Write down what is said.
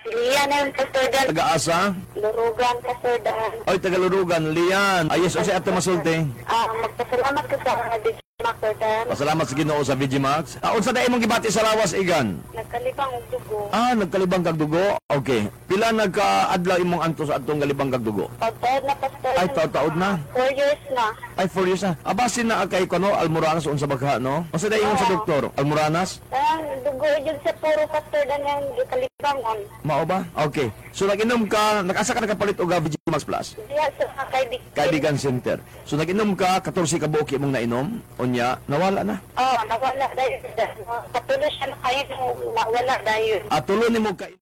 Lian na yung Pastor Dan. Taga-asa? Lurugan, Pastor Dan. Oy, taga-Lurugan, Lian. Ayos, o si Ate Masulti. Magpasalamat ko sa DJ Pastor Dan. Pasalamat sa Ginoo sa VGMax. Unsa na imong gibati sa lawas, Igan? Nagkalibang og dugo. Nagkalibang kag dugo? Okay. Pila nagka-adlaw imong anto sa atong galibang kag dugo? Pagtaod na, Pastor Ay, Dan. taod na. 4 years na. Ay, 4 years na. Abasin na kay kono, Almoranas, unsa bagha, no? Unsa na ingon sa doktor? Almoranas? Dugo yun sa puro Pastor Dan yung ikalibangon. Mao ba? Okay. So, nag-inom ka, nag-asa ka nakapalit og VGMax Plus? Diya sa Kaibigan Center. So, nag-inom ka, 14 ka buki mong nainom, unya, nawala na. nawala dahil. Patuloy siya na kayo nawala dahil. At tulo ni mo ka